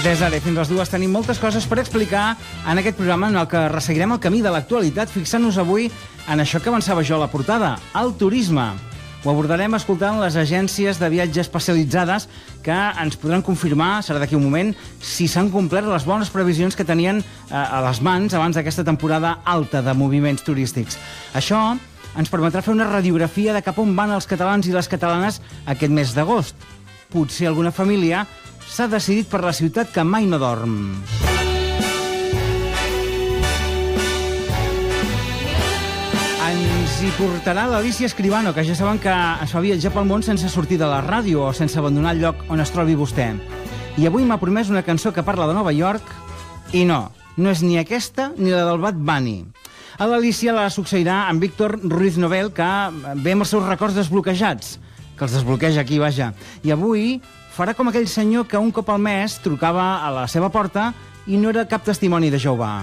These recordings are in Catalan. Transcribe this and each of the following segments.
Des d'ara fins a les 2 tenim moltes coses per explicar en aquest programa en el que resseguirem el camí de l'actualitat, fixant-nos avui en això que avançava jo a la portada, el turisme. Ho abordarem escoltant les agències de viatge especialitzades que ens podran confirmar, serà d'aquí un moment, si s'han complert les bones previsions que tenien a les mans abans d'aquesta temporada alta de moviments turístics. Això ens permetrà fer una radiografia de cap on van els catalans i les catalanes aquest mes d'agost. Potser alguna família s'ha decidit per la ciutat que mai no dorm. Ens hi portarà l'Alícia Escribano, que ja saben que es fa viatjar pel món sense sortir de la ràdio o sense abandonar el lloc on es trobi vostè. I avui m'ha promès una cançó que parla de Nova York i no és ni aquesta ni la del Bad Bunny. A l'Alícia la succeirà amb Víctor Ruiz Novel, que ve amb els seus records desbloquejats, que els desbloqueja aquí, vaja. I avui farà com aquell senyor que un cop al mes trucava a la seva porta i no era cap testimoni de Jehovà.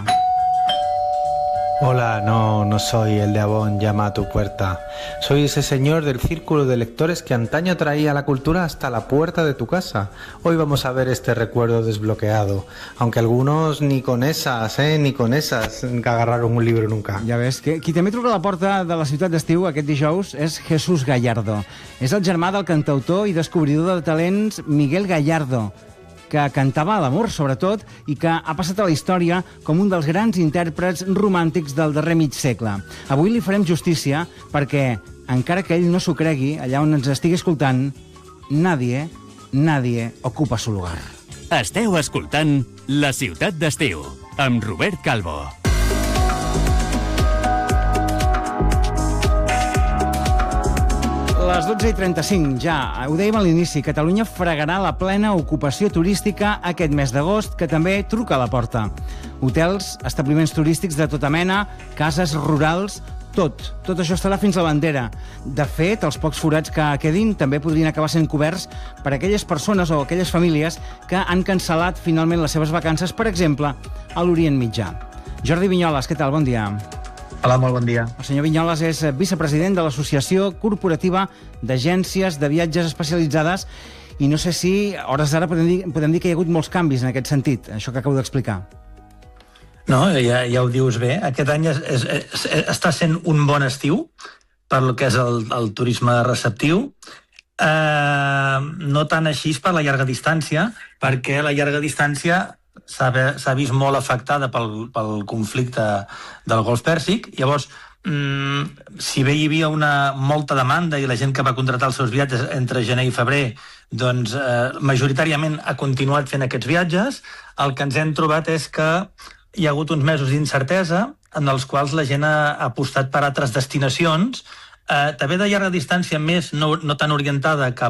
Hola, no soy el de Avon, llama a tu puerta. Soy ese señor del círculo de lectores que antaño traía la cultura hasta la puerta de tu casa. Hoy vamos a ver este recuerdo desbloqueado, aunque algunos ni con esas que agarraron un libro nunca. Ja ves, que qui també truca a la porta de la ciutat d'estiu aquest dijous és Jesús Gallardo. És el germà del cantautor i descobridor de talents Miguel Gallardo, que cantava a l'amor, sobretot, i que ha passat a la història com un dels grans intèrprets romàntics del darrer mig segle. Avui li farem justícia perquè, encara que ell no s'ho cregui, allà on ens estigui escoltant, nadie ocupa su lugar. Esteu escoltant La Ciutat d'Estiu, amb Robert Calvo. Les 12:35, ja. Ho dèiem a l'inici, Catalunya fregarà la plena ocupació turística aquest mes d'agost, que també truca a la porta. Hotels, establiments turístics de tota mena, cases rurals, tot això estarà fins a la bandera. De fet, els pocs forats que quedin també podrien acabar sent coberts per aquelles persones o aquelles famílies que han cancel·lat finalment les seves vacances, per exemple, a l'Orient Mitjà. Jordi Vinyoles, què tal? Bon dia. Hola, molt bon dia. El senyor Vinyoles és vicepresident de l'Associació Corporativa d'Agències de Viatges Especialitzades i no sé si, a hores d'ara, podem dir que hi ha hagut molts canvis en aquest sentit, això que acabo d'explicar. No, ja ho dius bé. Aquest any està sent un bon estiu per lo que és el turisme receptiu. No tant així per la llarga distància, perquè la llarga distància s'ha vist molt afectada pel conflicte del Golf Pèrsic. Llavors, si bé hi havia molta demanda i la gent que va contractar els seus viatges entre gener i febrer, doncs majoritàriament ha continuat fent aquests viatges, el que ens hem trobat és que hi ha hagut uns mesos d'incertesa en els quals la gent ha apostat per altres destinacions, també de llarga distància, més no tan orientada cap